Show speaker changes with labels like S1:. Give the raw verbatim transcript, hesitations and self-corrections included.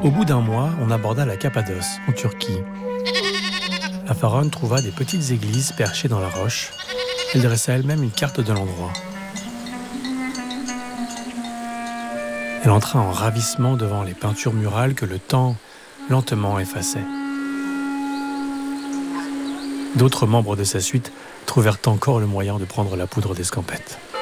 S1: Au bout d'un mois, on aborda la Cappadoce, en Turquie. La pharaone trouva des petites églises perchées dans la roche. Elle dressa elle-même une carte de l'endroit. Elle entra en ravissement devant les peintures murales que le temps lentement effaçait. D'autres membres de sa suite trouvèrent encore le moyen de prendre la poudre d'escampette.